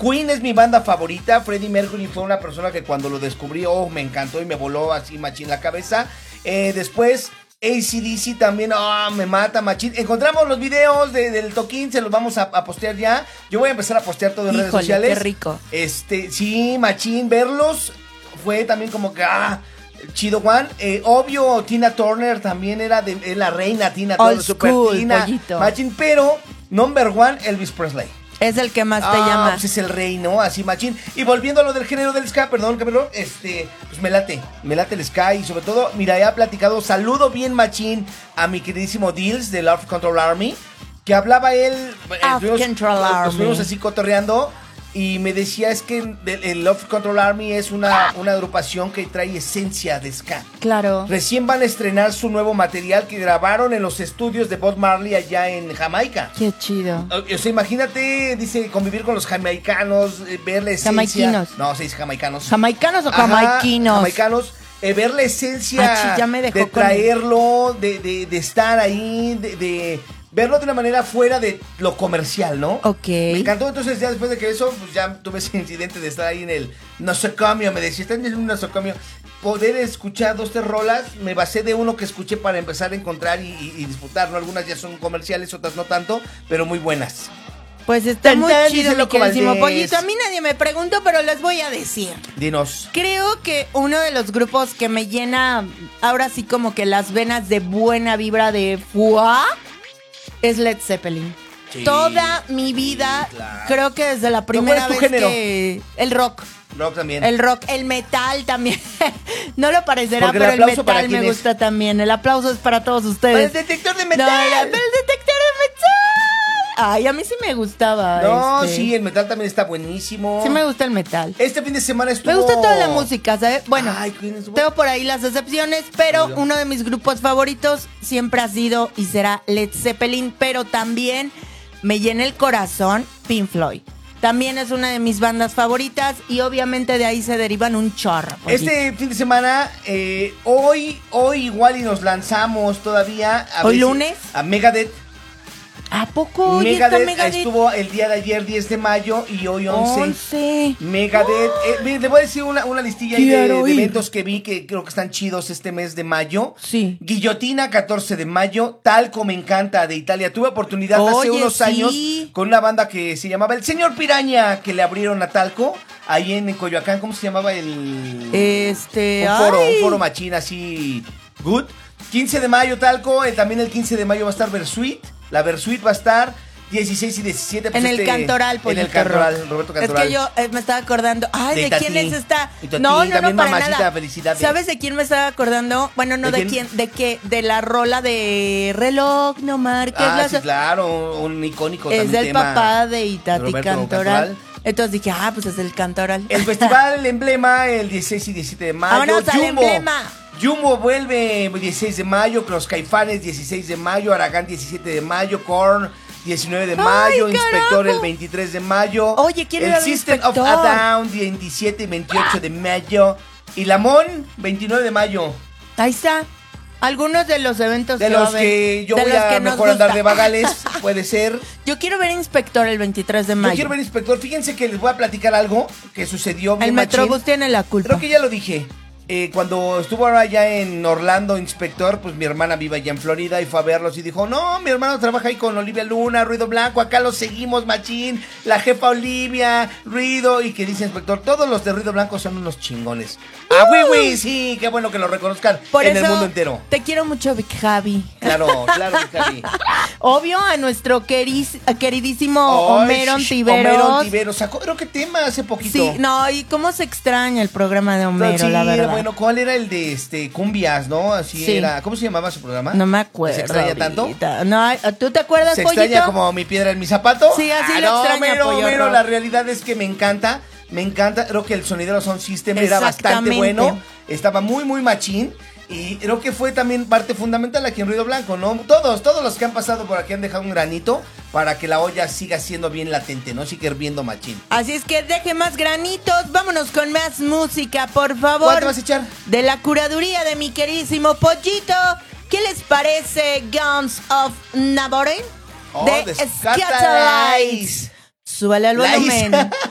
Queen es mi banda favorita. Freddie Mercury fue una persona que cuando lo descubrí, me encantó y me voló así machín la cabeza. Después AC/DC también, me mata machín. Encontramos los videos del toquín, se los vamos a postear ya. Yo voy a empezar a postear todo en redes sociales. Qué rico. Sí, machín, verlos fue también como que, chido, Juan. Obvio, Tina Turner también era la reina Tina Turner, super Tina, pollito. machín, pero number one, Elvis Presley. Es el que más te llama. Pues es el rey, ¿no? Así machín. Y volviendo a lo del género del ska, perdón, pues me late el ska y sobre todo, mira, ya he platicado, saludo bien machín a mi queridísimo Dills de Love Control Army, que hablaba él, estuvimos así cotorreando. Y me decía, es que el Love Control Army es una agrupación que trae esencia de ska. Claro. Recién van a estrenar su nuevo material que grabaron en los estudios de Bob Marley allá en Jamaica. Qué chido. O sea, imagínate, dice, convivir con los jamaicanos, ver la esencia. Jamaiquinos. No, se dice jamaicanos. ¿Jamaicanos o Ajá, jamaiquinos? Jamaicanos. Ver la esencia ya me dejó de traerlo, de estar ahí, de verlo de una manera fuera de lo comercial, ¿no? Ok. Me encantó, entonces ya después de que eso, pues ya tuve ese incidente de estar ahí en el nosocomio, me decía, están en un nosocomio. Poder escuchar 2-3 rolas, me basé de uno que escuché para empezar a encontrar y disfrutar, ¿no? Algunas ya son comerciales, otras no tanto, pero muy buenas. Pues está muy chido, mi queridísimo Valdés. Pollito. A mí nadie me preguntó, pero les voy a decir. Dinos. Creo que uno de los grupos que me llena ahora sí como que las venas de buena vibra de fuá es Led Zeppelin. Sí, toda mi vida, claro. Creo que desde la primera vez género? Que el rock. Rock también. El rock, el metal también. No lo parecerá, pero el metal me gusta también. El aplauso es para todos ustedes. ¡Para el detector de metal! No, el detector de metal. Ay, a mí sí me gustaba. No, sí, el metal también está buenísimo. Sí me gusta el metal. Este fin de semana estuvo... Me gusta toda la música, ¿sabes? Bueno, tengo por ahí las excepciones, pero uno de mis grupos favoritos siempre ha sido y será Led Zeppelin, pero también me llena el corazón Pink Floyd. También es una de mis bandas favoritas y obviamente de ahí se derivan un chorro. Este fin de semana, hoy igual y nos lanzamos todavía. ¿Hoy lunes? A Megadeth. ¿A poco? Megadeth estuvo el día de ayer 10 de mayo y hoy 11. Megadeth. Le voy a decir una listilla ahí de eventos que vi que creo que están chidos este mes de mayo. Sí. Guillotina, 14 de mayo. Talco, me encanta, de Italia. Tuve oportunidad hace unos años con una banda que se llamaba El Señor Piraña, que le abrieron a Talco, ahí en Coyoacán. ¿Cómo se llamaba un foro machín así, good. 15 de mayo Talco, también el 15 de mayo va a estar Versuit. La Versuit va a estar 16 y 17. Pues en el Cantoral, en el Cantoral, Roberto Cantoral. Es que yo me estaba acordando. Ay, ¿de quién es esta? No, también para nada. Felicidades. ¿Sabes de quién me estaba acordando? Bueno, no de quién, de la rola de Reloj No Marques. Sí, claro, un icónico es también. Es del papá de Itati Cantoral. Entonces dije, pues es el Cantoral. El festival, el Emblema, el 16 y 17 de mayo. ¡Vámonos al Emblema! Jumbo vuelve 16 de mayo, Los Caifanes 16 de mayo, Aragán 17 de mayo, Korn 19 de mayo, Inspector el 23 de mayo. Oye, ¿quién era el System of a Down 27 y 28 de mayo y Lamón 29 de mayo. Ahí está. Algunos de los eventos de los que yo voy a mejor andar de vagales, puede ser. Yo quiero ver Inspector el 23 de mayo. Yo quiero ver Inspector. Fíjense que les voy a platicar algo que sucedió. El Metrobús tiene la culpa. Creo que ya lo dije. Cuando estuvo ahora allá en Orlando, Inspector, pues mi hermana vive allá en Florida y fue a verlos y dijo, no, mi hermano trabaja ahí con Olivia Luna, Ruido Blanco, acá los seguimos, machín, la jefa Olivia, Ruido, y que dice Inspector, todos los de Ruido Blanco son unos chingones. ¡Ah, sí! Qué bueno que lo reconozcan por en el mundo entero. Te quiero mucho, Vic Javi. Claro, Vic Javi. Obvio, a nuestro queridísimo Homero Ontiveros. Sacó, creo que tema hace poquito. Sí, no, y cómo se extraña el programa de Homero, sí, la verdad. Bueno, ¿cuál era el de Cumbias, no? Así sí. Era. ¿Cómo se llamaba su programa? No me acuerdo. ¿Se extraña tanto? No, ¿tú te acuerdas, ¿Se Pollito? extraña como mi piedra en mi zapato? Sí, así lo extraña, Homero, la realidad es que me encanta. Creo que el sonidero Sound System era bastante bueno. Estaba muy, muy machín. Y creo que fue también parte fundamental aquí en Ruido Blanco, ¿no? Todos los que han pasado por aquí han dejado un granito para que la olla siga siendo bien latente, ¿no? Siga hirviendo machín. Así es que deje más granitos. Vámonos con más música, por favor. ¿Cuál te vas a echar? De la curaduría de mi queridísimo Pollito. ¿Qué les parece Guns of Navarone? De Scatalites. Súbale al volumen.